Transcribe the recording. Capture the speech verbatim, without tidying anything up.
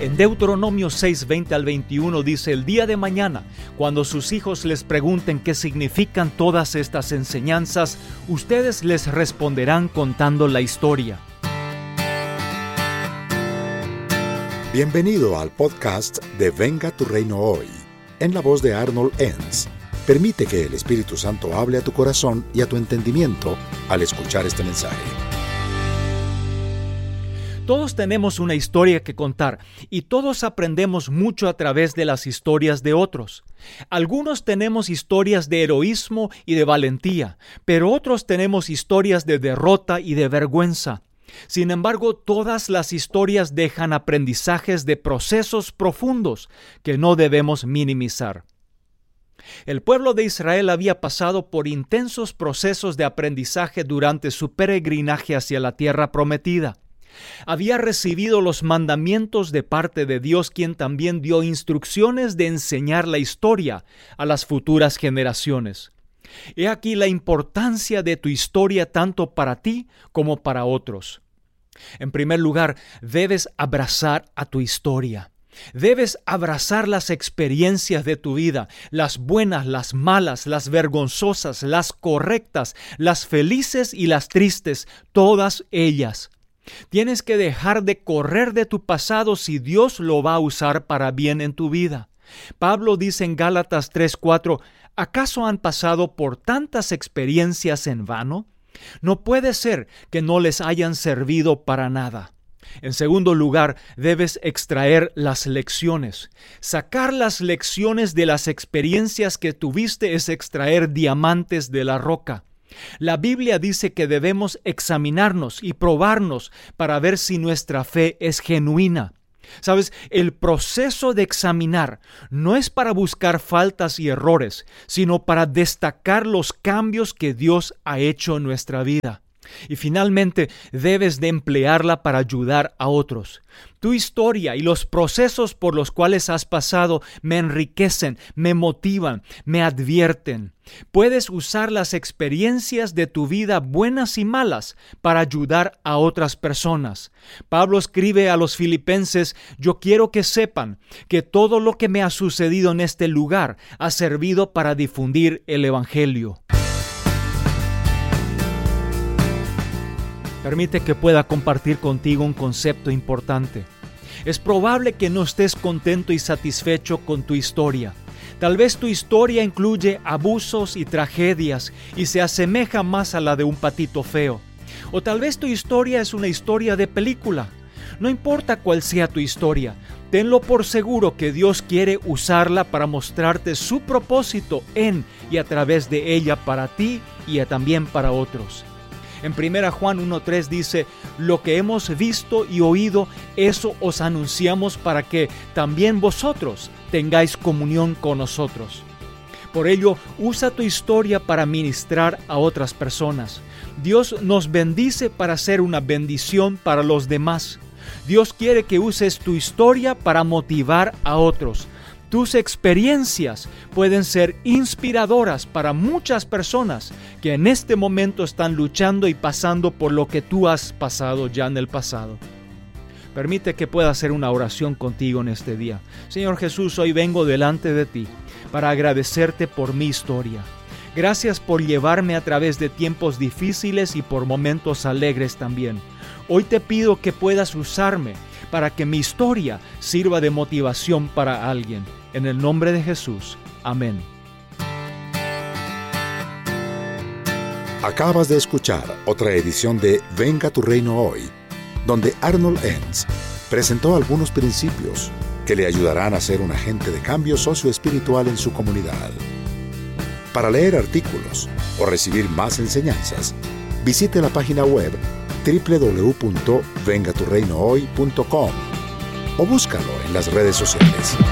En Deuteronomio seis, veinte al veintiuno dice: el día de mañana, cuando sus hijos les pregunten qué significan todas estas enseñanzas, ustedes les responderán contando la historia. Bienvenido al podcast de Venga tu Reino Hoy, en la voz de Arnold Enns. Permite que el Espíritu Santo hable a tu corazón y a tu entendimiento al escuchar este mensaje. Todos tenemos una historia que contar y todos aprendemos mucho a través de las historias de otros. Algunos tenemos historias de heroísmo y de valentía, pero otros tenemos historias de derrota y de vergüenza. Sin embargo, todas las historias dejan aprendizajes de procesos profundos que no debemos minimizar. El pueblo de Israel había pasado por intensos procesos de aprendizaje durante su peregrinaje hacia la tierra prometida. Había recibido los mandamientos de parte de Dios, quien también dio instrucciones de enseñar la historia a las futuras generaciones. He aquí la importancia de tu historia tanto para ti como para otros. En primer lugar, debes abrazar a tu historia. Debes abrazar las experiencias de tu vida, las buenas, las malas, las vergonzosas, las correctas, las felices y las tristes, todas ellas. Tienes que dejar de correr de tu pasado si Dios lo va a usar para bien en tu vida. Pablo dice en Gálatas tres cuatro, ¿acaso han pasado por tantas experiencias en vano? No puede ser que no les hayan servido para nada. En segundo lugar, debes extraer las lecciones. Sacar las lecciones de las experiencias que tuviste es extraer diamantes de la roca. La Biblia dice que debemos examinarnos y probarnos para ver si nuestra fe es genuina. Sabes, el proceso de examinar no es para buscar faltas y errores, sino para destacar los cambios que Dios ha hecho en nuestra vida. Y finalmente, debes de emplearla para ayudar a otros. Tu historia y los procesos por los cuales has pasado me enriquecen, me motivan, me advierten. Puedes usar las experiencias de tu vida, buenas y malas, para ayudar a otras personas. Pablo escribe a los filipenses: yo quiero que sepan que todo lo que me ha sucedido en este lugar ha servido para difundir el Evangelio. Permite que pueda compartir contigo un concepto importante. Es probable que no estés contento y satisfecho con tu historia. Tal vez tu historia incluye abusos y tragedias y se asemeja más a la de un patito feo. O tal vez tu historia es una historia de película. No importa cuál sea tu historia, tenlo por seguro que Dios quiere usarla para mostrarte su propósito en y a través de ella para ti y también para otros. En primera Juan uno tres dice: lo que hemos visto y oído, eso os anunciamos para que también vosotros tengáis comunión con nosotros. Por ello, usa tu historia para ministrar a otras personas. Dios nos bendice para ser una bendición para los demás. Dios quiere que uses tu historia para motivar a otros. Tus experiencias pueden ser inspiradoras para muchas personas que en este momento están luchando y pasando por lo que tú has pasado ya en el pasado. Permite que pueda hacer una oración contigo en este día. Señor Jesús, hoy vengo delante de ti para agradecerte por mi historia. Gracias por llevarme a través de tiempos difíciles y por momentos alegres también. Hoy te pido que puedas usarme para que mi historia sirva de motivación para alguien. En el nombre de Jesús. Amén. Acabas de escuchar otra edición de Venga tu Reino Hoy, donde Arnold Enns presentó algunos principios que le ayudarán a ser un agente de cambio socioespiritual en su comunidad. Para leer artículos o recibir más enseñanzas, visite la página web doble u doble u doble u punto venga tu reino hoy punto com o búscalo en las redes sociales.